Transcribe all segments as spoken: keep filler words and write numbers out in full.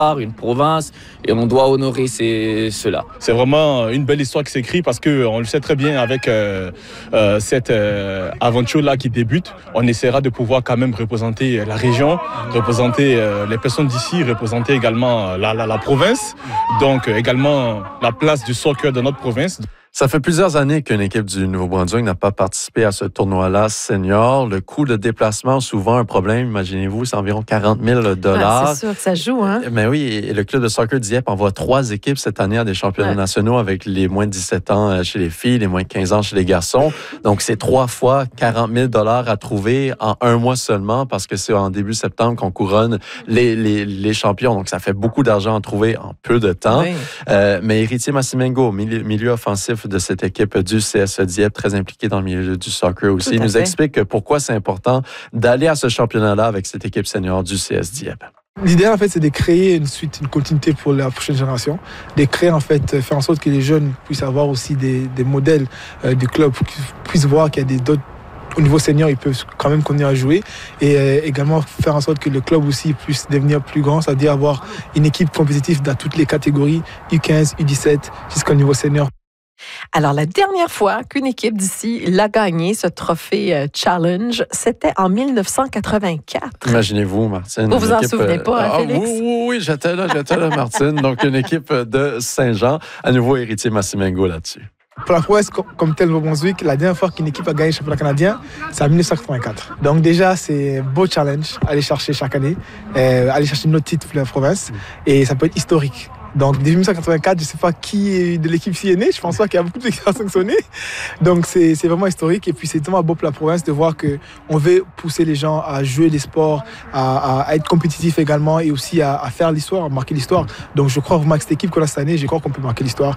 une province, et on doit honorer ces, cela. C'est vraiment une belle histoire qui s'écrit parce qu'on le sait très bien avec euh, euh, cette euh, aventure-là qui débute, on essaiera de pouvoir quand même représenter la région, représenter euh, les personnes d'ici, représenter également la, la, la province, donc euh, également la place du soccer de notre province. Ça fait plusieurs années qu'une équipe du Nouveau-Brunswick n'a pas participé à ce tournoi-là senior. Le coût de déplacement, souvent un problème. Imaginez-vous, c'est environ quarante mille dollars. Ah, c'est sûr que ça joue, hein? Mais oui, et le club de soccer d'Dieppe envoie trois équipes cette année à des championnats ouais. nationaux avec les moins de dix-sept ans chez les filles, les moins de quinze ans chez les garçons. Donc, c'est trois fois quarante mille dollars à trouver en un mois seulement parce que c'est en début septembre qu'on couronne les, les, les champions. Donc, ça fait beaucoup d'argent à trouver en peu de temps. Oui. Euh, mais Héritier Massimengo, milieu, milieu offensif de cette équipe du C S E Dieppe, très impliqué dans le milieu du soccer aussi. Il nous fait. explique pourquoi c'est important d'aller à ce championnat-là avec cette équipe senior du C S Dieppe. L'idéal, en fait, c'est de créer une suite, une continuité pour la prochaine génération, de créer, en fait, faire en sorte que les jeunes puissent avoir aussi des, des modèles euh, du club, pour qu'ils puissent voir qu'il y a des d'autres au niveau senior, ils peuvent quand même continuer à jouer et euh, également faire en sorte que le club aussi puisse devenir plus grand, c'est-à-dire avoir une équipe compétitive dans toutes les catégories, U quinze, U dix-sept, jusqu'au niveau senior. Alors, la dernière fois qu'une équipe d'ici l'a gagné, ce trophée euh, Challenge, c'était en dix-neuf cent quatre-vingt-quatre. Imaginez-vous, Martine. Vous vous en souvenez pas, hein, ah, Félix? Oui, oui, oui, j'étais là, j'étais là, Martine. Donc, une équipe de Saint-Jean. À nouveau, Héritier Massimengo là-dessus. Pour la prouesse comme tel Nouveau-Brunswick, la dernière fois qu'une équipe a gagné le championnat canadien, c'est en dix-neuf cent quatre-vingt-quatre. Donc déjà, c'est un beau challenge à aller chercher chaque année, euh, aller chercher notre titre pour la province, et ça peut être historique. Donc, dès dix-neuf cent quatre-vingt-quatre, je ne sais pas qui de l'équipe s'y est né. Je pense pas qu'il y a beaucoup de l'équipe à sanctionner. Donc, c'est, c'est vraiment historique. Et puis, c'est tellement beau pour la province de voir qu'on veut pousser les gens à jouer les sports, à, à être compétitifs également et aussi à, à faire l'histoire, à marquer l'histoire. Donc, je crois vraiment que cette équipe qu'on a cette année, je crois qu'on peut marquer l'histoire.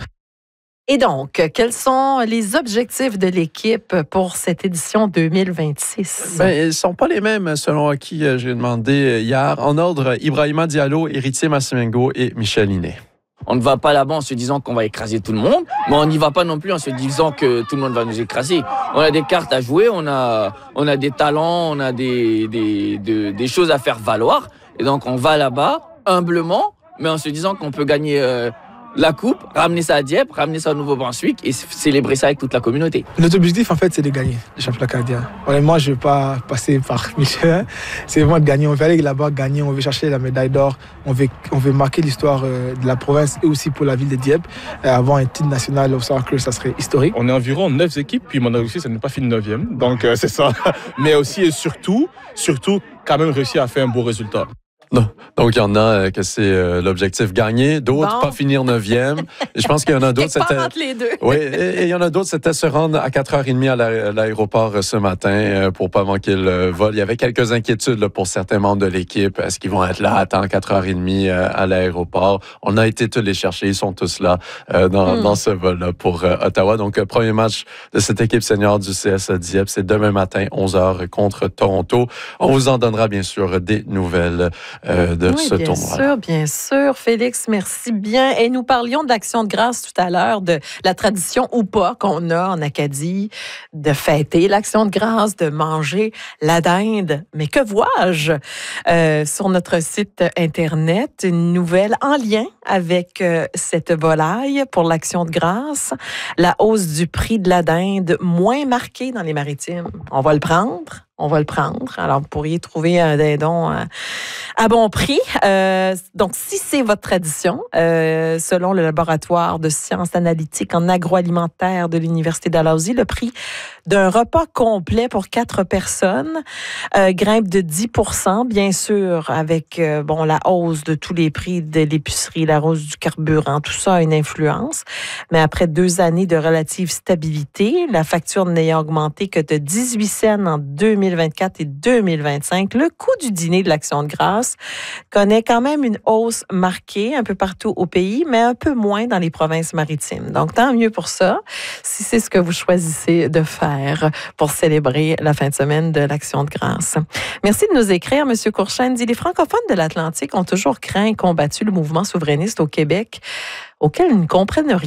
Et donc, quels sont les objectifs de l'équipe pour cette édition deux mille vingt-six? Ben, ils ne sont pas les mêmes selon à qui j'ai demandé hier. En ordre, Ibrahima Diallo, Héritier Massimengo et Michel Iné. On ne va pas là-bas en se disant qu'on va écraser tout le monde, mais on n'y va pas non plus en se disant que tout le monde va nous écraser. On a des cartes à jouer, on a, on a des talents, on a des, des, de, des choses à faire valoir. Et donc, on va là-bas, humblement, mais en se disant qu'on peut gagner... Euh, la coupe, ramener ça à Dieppe, ramener ça au Nouveau-Brunswick et célébrer ça avec toute la communauté. Notre objectif, en fait, c'est de gagner le championnat canadien. Honnêtement, je ne vais pas passer par Michel. C'est vraiment de gagner. On veut aller là-bas, gagner. On veut chercher la médaille d'or. On veut, on veut marquer l'histoire de la province et aussi pour la ville de Dieppe. Avoir un titre national au soccer, ça serait historique. On est environ neuf équipes, puis mon objectif, c'est de ne pas finir neuvième. Donc, euh, c'est ça. Mais aussi et surtout, surtout, quand même réussir à faire un beau résultat. Non. Donc, il y en a que c'est euh, l'objectif gagner, d'autres bon. pas finir neuvième. Et je pense qu'il y en a d'autres, c'était... entre les deux. Oui, et, et il y en a d'autres, c'était se rendre à quatre heures trente à la, l'aéroport ce matin euh, pour pas manquer le vol. Il y avait quelques inquiétudes là, pour certains membres de l'équipe. Est-ce qu'ils vont être là à attendre quatre heures trente euh, à l'aéroport? On a été tous les chercher, ils sont tous là euh, dans, mm. dans ce vol-là pour euh, Ottawa. Donc, euh, premier match de cette équipe senior du C S E Dieppe, c'est demain matin, onze heures contre Toronto. On vous en donnera bien sûr des nouvelles Euh, de oui, ce bien tournoi. sûr, bien sûr. Félix, merci bien. Et nous parlions d'Action de grâce tout à l'heure, de la tradition ou pas qu'on a en Acadie de fêter l'Action de grâce, de manger la dinde. Mais que vois-je? Euh, sur notre site Internet, une nouvelle en lien avec euh, cette volaille pour l'Action de grâce. La hausse du prix de la dinde moins marquée dans les Maritimes. On va le prendre. On va le prendre. Alors, vous pourriez trouver un dindon à, à bon prix. Euh, donc, si c'est votre tradition, euh, selon le laboratoire de sciences analytiques en agroalimentaire de l'Université Dalhousie, le prix d'un repas complet pour quatre personnes euh, grimpe de dix pour cent, bien sûr, avec euh, bon la hausse de tous les prix de l'épicerie, la hausse du carburant, tout ça a une influence. Mais après deux années de relative stabilité, la facture n'ayant augmenté que de dix-huit cents en deux mille vingt-quatre et deux mille vingt-cinq, le coût du dîner de l'Action de grâce connaît quand même une hausse marquée un peu partout au pays, mais un peu moins dans les provinces maritimes. Donc, tant mieux pour ça, si c'est ce que vous choisissez de faire pour célébrer la fin de semaine de l'Action de grâce. Merci de nous écrire, M. Courchaine. Dit, les francophones de l'Atlantique ont toujours craint et combattu le mouvement souverainiste au Québec, auquel ils ne comprennent rien.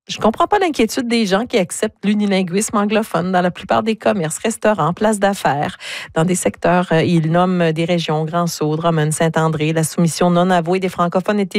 Je comprends pas l'inquiétude des gens qui acceptent l'unilinguisme anglophone dans la plupart des commerces, restaurants, places d'affaires. Dans des secteurs, ils nomment des régions, Grand-Sault, Drummond, Saint-André. La soumission non avouée des francophones est